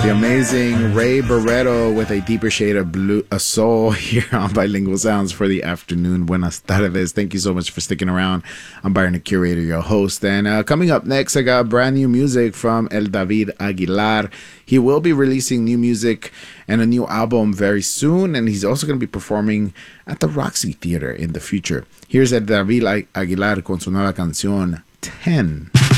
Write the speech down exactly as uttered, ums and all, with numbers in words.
The amazing Ray Barretto with a deeper shade of blue, a soul here on Bilingual Sounds for the afternoon. Buenas tardes. Thank you so much for sticking around. I'm Byron, the curator, your host. And uh, coming up next, I got brand new music from El David Aguilar. He will be releasing new music and a new album very soon. And he's also going to be performing at the Roxy Theater in the future. Here's El David Aguilar con su nueva canción, ten.